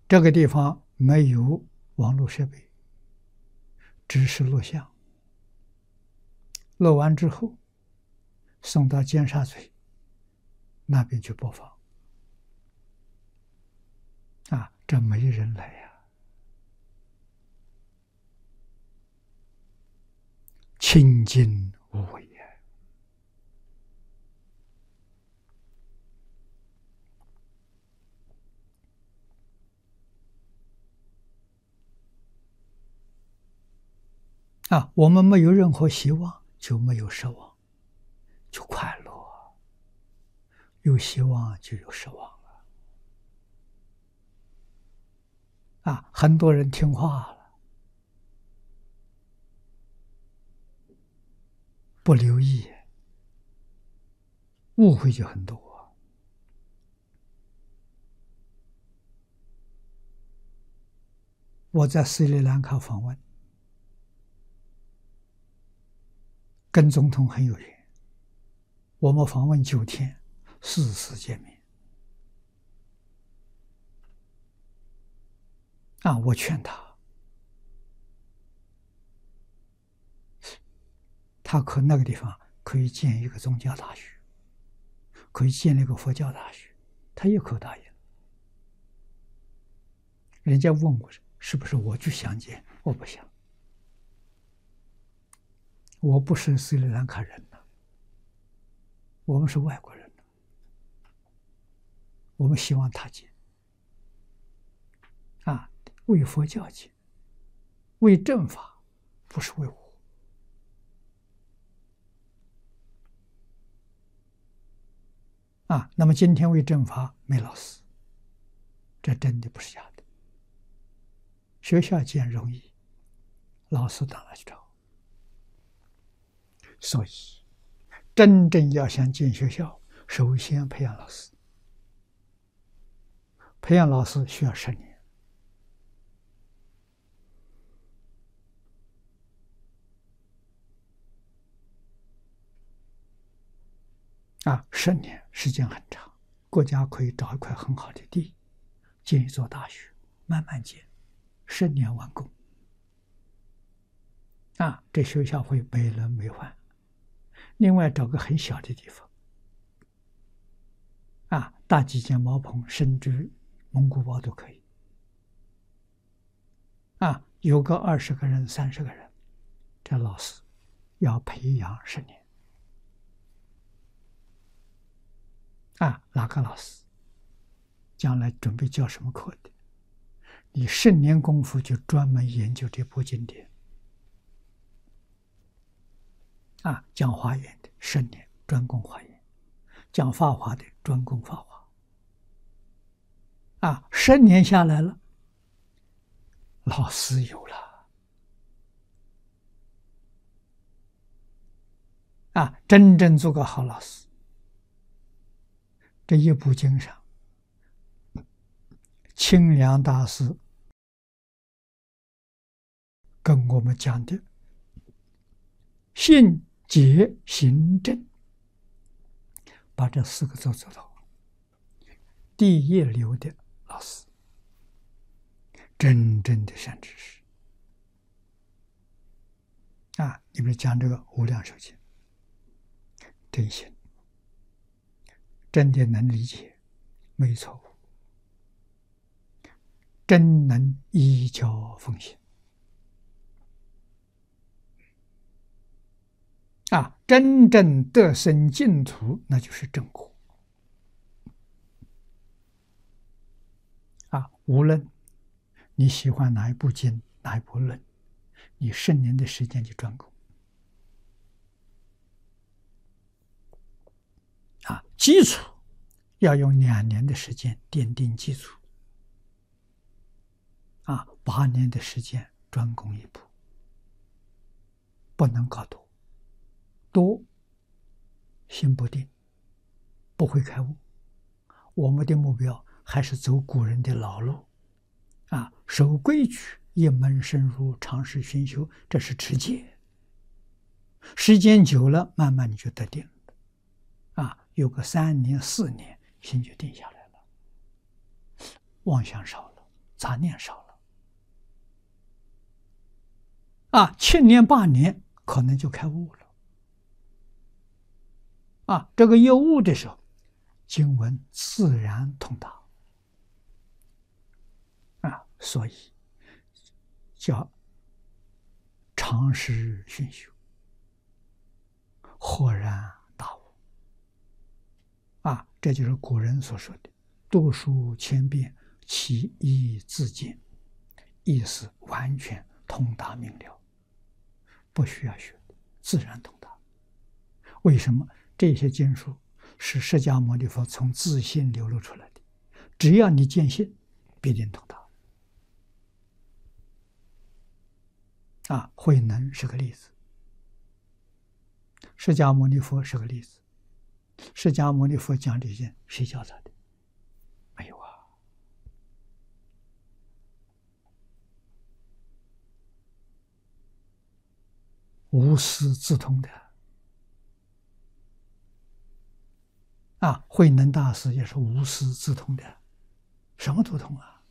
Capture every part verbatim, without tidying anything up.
这个地方没有网络设备，只是录像。录完之后，送到尖沙咀那边去播放。啊，这没人来呀、啊，清净无为呀。啊，我们没有任何希望，就没有奢望，就快乐；有希望就有奢望了。啊，很多人听话了，不留意，误会就很多。我在斯里兰卡访问，跟总统很有缘，我们访问九天，四次见面。啊，我劝他，他可那个地方可以建一个宗教大学，可以建一个佛教大学，他也可答应。人家问我是不是我去想建，我不想，我不是斯里兰卡人呢，我们是外国人呢，我们希望他建，啊，为佛教建，为正法，不是为我。啊，那么今天为正法没老师，这真的不是假的。学校建容易，老师到哪去找？所以，真正要想建学校，首先培养老师。培养老师需要十年。啊，十年时间很长，国家可以找一块很好的地，建一座大学，慢慢建，十年完工。啊，这学校会美轮美奂。另外找个很小的地方，啊，搭几间茅棚，甚至蒙古包都可以。啊，有个二十个人、三十个人，这老师要培养十年。啊，哪个老师将来准备教什么课的？你十年功夫就专门研究这部经典。啊，讲华严的十年专攻华严，讲法华的专攻法华。啊，十年下来了，老师有了。啊，真正做个好老师。这一部经上，清凉大师跟我们讲的信解行正，把这四个字做到，第一流的老师，真正的善知识。啊，你们讲这个无量寿经，真心，真的能理解，没错误，真能依教奉行。啊，真正得生净土，那就是正果。啊，无论你喜欢哪一部经，哪一部论，你十年的时间就专攻。啊，基础要用两年的时间奠定基础。啊，八年的时间专攻一部，不能搞多。多心不定，不会开悟。我们的目标还是走古人的老路，啊，守规矩，一门深入，长时熏修，这是持戒。时间久了，慢慢你就得定了，啊，有个三年四年，心就定下来了，妄想少了， 杂念少了，啊，七年八年可能就开悟了，啊，这个有悟的时候，经文自然通达，啊，所以叫常识熏修，豁然大悟，啊，这就是古人所说的读书千遍，其义自见，意思完全通达明了，不需要学，自然通达。为什么？这些经书是释迦牟尼佛从自信流露出来的，只要你坚信，必定通达。啊，慧能是个例子，释迦牟尼佛是个例子。释迦牟尼佛讲这些，谁教他的？没有啊。无师自通的。啊，慧能大师也是无师自通的，什么都通啊。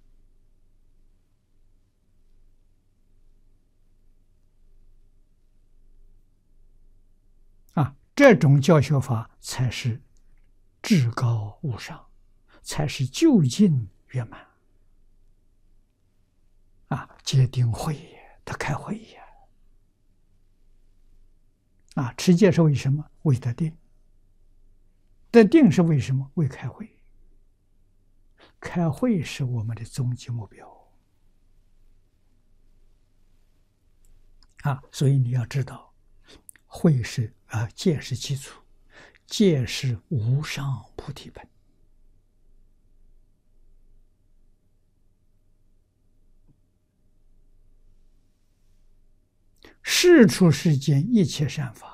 啊，这种教学法才是至高无上，才是究竟圆满。啊，戒定慧也，他开慧也。啊，持戒是为什么？为得定。得定是为什么？为开慧。开慧是我们的终极目标。啊，所以你要知道，慧是啊，戒是基础，戒是无上菩提本。世出世间一切善法，